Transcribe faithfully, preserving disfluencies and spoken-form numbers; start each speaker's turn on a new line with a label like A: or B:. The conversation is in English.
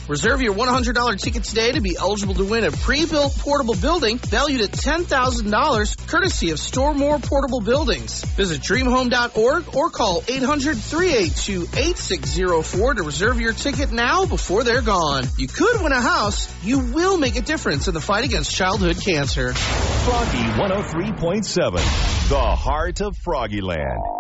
A: Reserve your one hundred dollars ticket today to be eligible to win a pre-built portable building valued at ten thousand dollars, courtesy of Store More Portable Buildings. Visit dream home dot org or call eight hundred, three eight two, eight six zero four to reserve your ticket now before they're gone. You could win a house. You will make a difference in the fight against childhood cancer.
B: Froggy one oh three point seven, the heart of Froggyland.